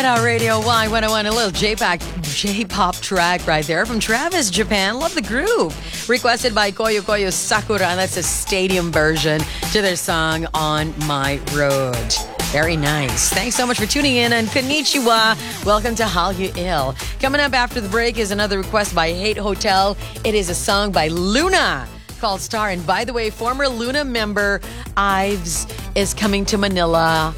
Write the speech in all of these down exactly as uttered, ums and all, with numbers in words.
Red Hot Radio Y one oh one, a little J-pop, J-pop track right there from Travis Japan. Love the groove. Requested by Koyo Koyo Sakura. And that's a stadium version to their song On My Road. Very nice. Thanks so much for tuning in, and konnichiwa. Welcome to Hallyu Il. Coming up after the break is another request by Hate Hotel. It is a song by Luna called Star. And by the way, former Luna member Ives is coming to Manila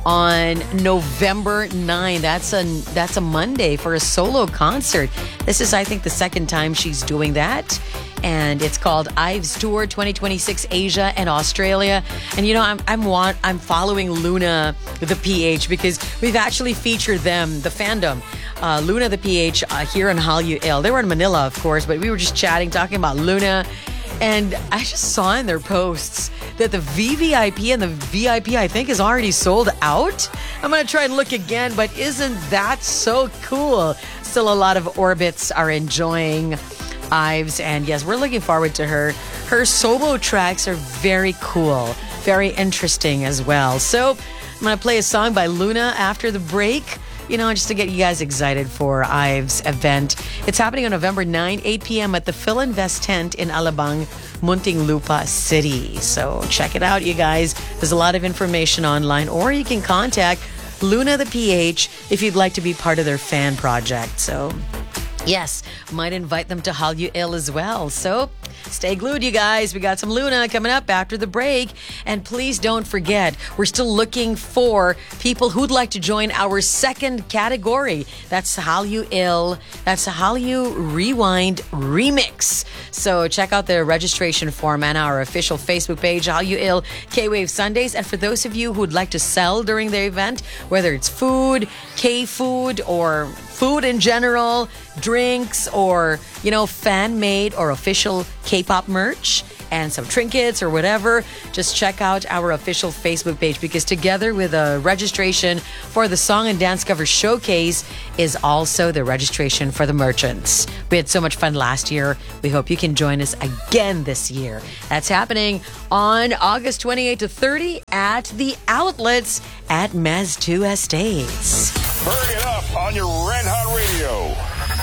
on November ninth. That's a that's a Monday for a solo concert. This is, I think, the second time she's doing that. And it's called Ives Tour twenty twenty-six Asia and Australia. And you know, I'm I'm want I'm following Luna the P H because we've actually featured them, the fandom. Uh, Luna the P H uh, here in Hallyu Il. They were in Manila, of course, but we were just chatting, talking about Luna. And I just saw in their posts that the V V I P and the V I P, I think, is already sold out. I'm going to try and look again, but isn't that so cool? Still a lot of Orbits are enjoying Ives, and yes, we're looking forward to her. Her solo tracks are very cool, very interesting as well. So I'm going to play a song by Luna after the break, you know, just to get you guys excited for Ives' event. It's happening on November ninth, eight p.m. at the Philinvest tent in Alabang, Muntinlupa City. So check it out, you guys. There's a lot of information online, or you can contact Luna the P H if you'd like to be part of their fan project. So yes, might invite them to Hallyu Il as well. So stay glued, you guys. We got some Luna coming up after the break. And please don't forget, we're still looking for people who'd like to join our second category. That's Hallyu Il. That's Hallyu Rewind Remix. So check out the registration form and our official Facebook page, Hallyu Il K-Wave Sundays. And for those of you who'd like to sell during the event, whether it's food, K-food, or food in general, drinks, or, you know, fan-made or official K-pop merch and some trinkets or whatever, just check out our official Facebook page, because together with a registration for the Song and Dance Cover Showcase is also the registration for the merchants. We had so much fun last year. We hope you can join us again this year. That's happening on August twenty-eighth to thirtieth at the outlets at Mez two Estates. Burn it up on your Red Hot Radio.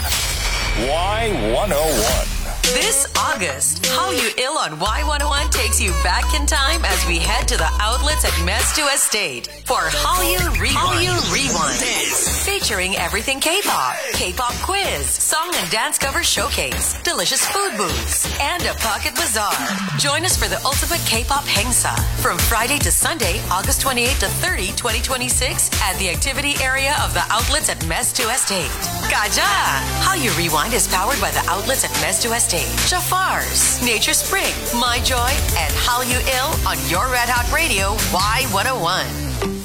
Y one oh one. This August, Hallyu Il on Y one oh one takes you back in time as we head to the outlets at Mez two Estate for Hallyu Rewind. Hallyu Rewind. Featuring everything K-pop, K-pop quiz, song and dance cover showcase, delicious food booths, and a pocket bazaar. Join us for the ultimate K-pop hengsa from Friday to Sunday, August twenty-eighth to thirtieth, twenty twenty-six at the activity area of the outlets at Mez two Estate. Kaja! Hallyu Rewind is powered by the outlets at Mez two Estate, Jafars, Nature Spring, My Joy, and Hallyu Il on your Red Hot Radio Y one oh one.